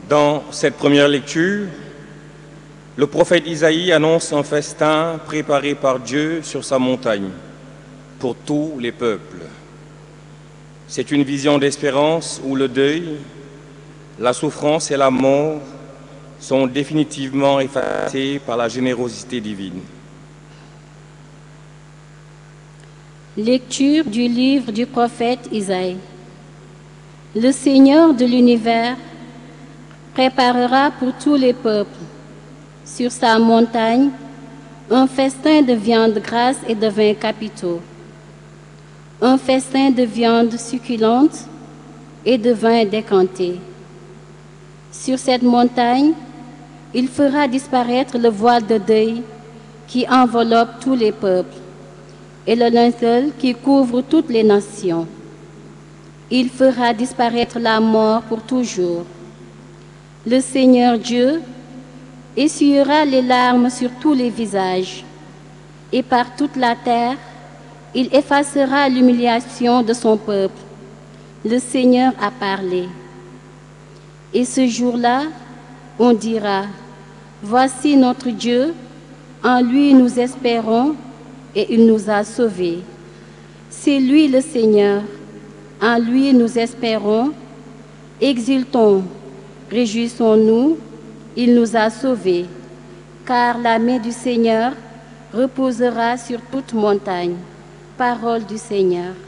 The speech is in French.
Dans cette première lecture, le prophète Isaïe annonce un festin préparé par Dieu sur sa montagne pour tous les peuples. C'est une vision d'espérance où le deuil, la souffrance et la mort sont définitivement effacés par la générosité divine. Lecture du livre du prophète Isaïe. Le Seigneur de l'univers préparera pour tous les peuples, sur sa montagne, un festin de viande grasse et de vins capitaux, un festin de viande succulente et de vin décanté. Sur cette montagne, il fera disparaître le voile de deuil qui enveloppe tous les peuples et le linceul qui couvre toutes les nations. Il fera disparaître la mort pour toujours. Le Seigneur Dieu essuiera les larmes sur tous les visages, et par toute la terre, il effacera l'humiliation de son peuple. Le Seigneur a parlé. Et ce jour-là, on dira, voici notre Dieu, en lui nous espérons, et il nous a sauvés. C'est lui le Seigneur, en lui nous espérons, exultons, réjouissons-nous, il nous a sauvés, car la main du Seigneur reposera sur toute montagne. Parole du Seigneur.